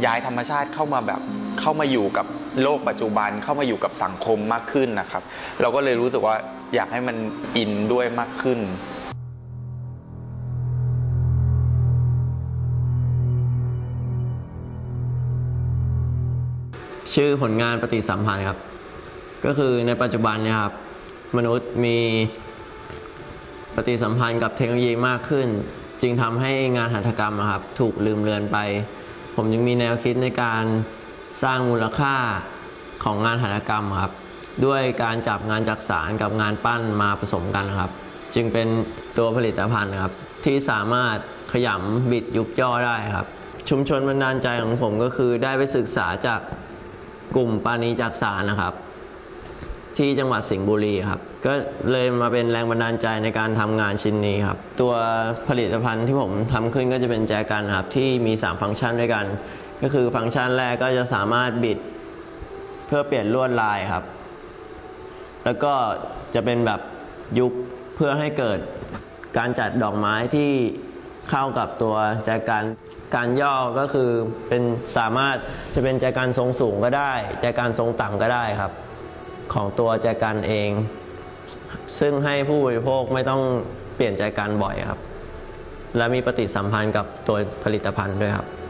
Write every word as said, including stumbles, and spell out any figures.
ย้ายธรรมชาติเข้ามาแบบเข้ามาอยู่กับโลกปัจจุบันเข้ามาอยู่กับสังคมมากขึ้นนะครับเราก็เลยรู้สึกว่าอยากให้มันอินด้วยมากขึ้นชื่อผลงานปฏิสัมพันธ์ครับก็คือในปัจจุบันเนี่ยครับมนุษย์มีปฏิสัมพันธ์กับเทคโนโลยีมากขึ้นจึงทำให้งานหัตถกรรมครับถูกลืมเลือนไปผมจึงมีแนวคิดในการสร้างมูลค่าของงานหัตถกรรมครับด้วยการจับงานจักสานกับงานปั้นมาผสมกันครับจึงเป็นตัวผลิตภัณฑ์ครับที่สามารถขยำบิดยุบย่อได้ครับชุมชนบันดาลใจของผมก็คือได้ไปศึกษาจากกลุ่มปานีจักสานนะครับที่จังหวัดสิงห์บุรีครับก็เลยมาเป็นแรงบันดาลใจในการทำงานชิ้นนี้ครับตัวผลิตภัณฑ์ที่ผมทำขึ้นก็จะเป็นแจกันครับที่มีสามฟังก์ชันด้วยกันก็คือฟังก์ชันแรกก็จะสามารถบิดเพื่อเปลี่ยนลวดลายครับแล้วก็จะเป็นแบบยุบเพื่อให้เกิดการจัดดอกไม้ที่เข้ากับตัวแจกันการย่อก็คือเป็นสามารถจะเป็นแจกันทรงสูงก็ได้แจกันทรงต่ำก็ได้ครับของตัวแจกันเองซึ่งให้ผู้บริโภคไม่ต้องเปลี่ยนแจกันบ่อยครับและมีปฏิสัมพันธ์กับตัวผลิตภัณฑ์ด้วยครับ